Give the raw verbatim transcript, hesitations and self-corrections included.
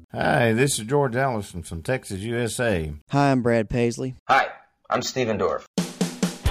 Hi, this is George Allison from Texas, U S A. Hi, I'm Brad Paisley. Hi, I'm Steven Dorff.